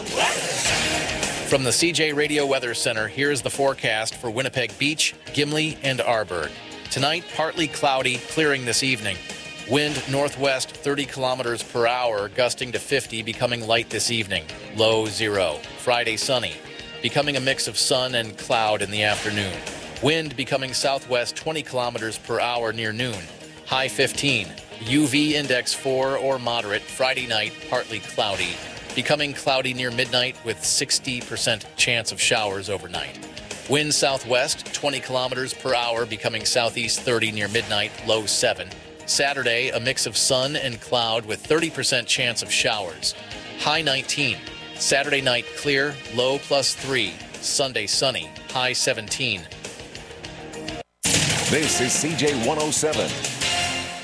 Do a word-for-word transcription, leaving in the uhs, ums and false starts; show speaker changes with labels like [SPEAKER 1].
[SPEAKER 1] From the C J Radio Weather Center, here's the forecast for Winnipeg Beach, Gimli, and Arborg. Tonight, partly cloudy, clearing this evening. Wind northwest thirty kilometers per hour, gusting to fifty, becoming light this evening. Low zero. Friday, sunny, becoming a mix of sun and cloud in the afternoon. Wind becoming southwest twenty kilometers per hour near noon. High fifteen. U V index four or moderate. Friday night, partly cloudy, becoming cloudy near midnight with sixty percent chance of showers overnight. Wind southwest twenty kilometers per hour, becoming southeast thirty near midnight, low seven. Saturday, a mix of sun and cloud with thirty percent chance of showers. High nineteen. Saturday night clear, low plus three. Sunday sunny, high seventeen.
[SPEAKER 2] This is C J one oh seven.